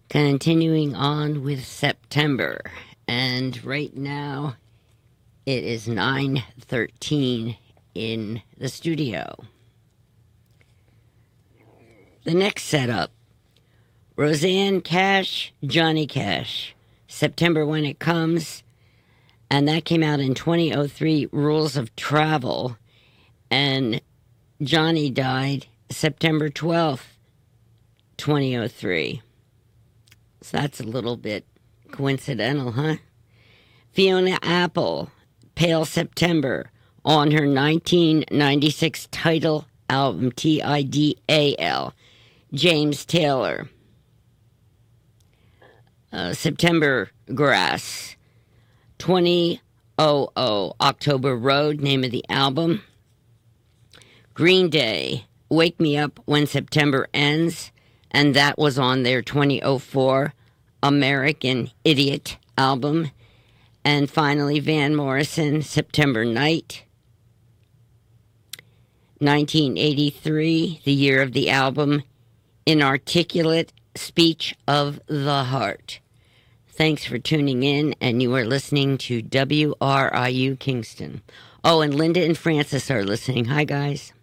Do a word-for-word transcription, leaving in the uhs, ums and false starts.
Continuing on with September, and right now it is nine thirteen in the studio. The next setup, Rosanne Cash, Johnny Cash, September When It Comes, and that came out in twenty oh three, Rules of Travel, and Johnny died September twelfth, twenty oh three. So that's a little bit coincidental, huh? Fiona Apple, Pale September, on her nineteen ninety-six title album, T I D A L. James Taylor. Uh, September Grass, twenty oh oh, October Road, name of the album. Green Day, Wake Me Up When September Ends, and that was on their twenty oh four American Idiot album. And finally, Van Morrison, September Night. nineteen eighty-three, the year of the album, Inarticulate Speech of the Heart. Thanks for tuning in, and you are listening to W R I U Kingston. Oh, and Linda and Francis are listening. Hi, guys.